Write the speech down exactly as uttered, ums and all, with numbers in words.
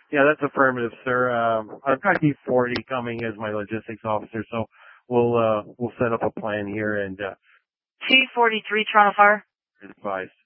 Yeah, that's affirmative, sir. Um, I've got D forty coming as my logistics officer, so we'll uh, we'll set up a plan here and uh, T forty-three Toronto Fire. advise.